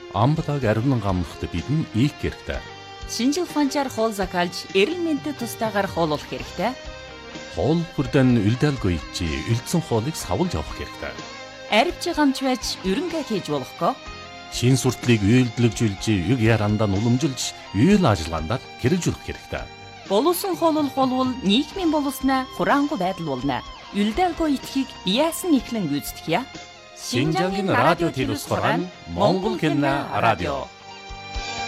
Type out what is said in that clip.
Амблаг ариун гамнахт бидэн их хэрэгтэй. Шинжил ухаанчаар хоол закалж, эрүүл мэндэд тустаагаар хооллох хэрэгтэй. Хоол бүрдэн үлдээлгүй чи үлдсэн хоолыг савлж авах хэрэгтэй. Арвч гамч байж өрөнгө хийж болохгүй. Шин суртлыг үйлдэлжүүлж, юг ярандаа уламжилж, үйл ажиллагаанд хэрэгжүүлэх хэрэгтэй. Боловсон хооллох болвол нийгмийн боловснаа хураангуй байдал болно. Үлдээлгүй итгэхийг яасан ихлэн гүйцэтгэе. Шинжаагийн радио телевизээр Монгол хэлний радио